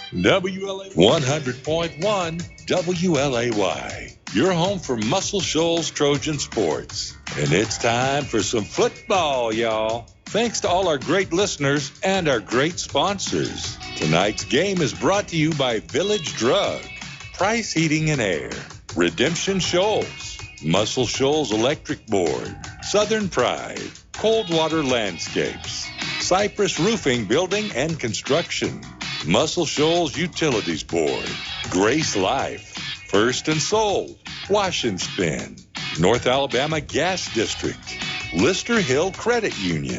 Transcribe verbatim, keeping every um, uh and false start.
W L A one hundred point one W L A Y. Your home for Muscle Shoals Trojan Sports. And it's time for some football, y'all. Thanks to all our great listeners and our great sponsors. Tonight's game is brought to you by Village Drug, Price Heating and Air, Redemption Shoals, Muscle Shoals Electric Board, Southern Pride, Coldwater Landscapes, Cypress Roofing, Building and Construction, Muscle Shoals Utilities Board, Grace Life, First and Sold, Wash and Spin, North Alabama Gas District, Lister Hill Credit Union,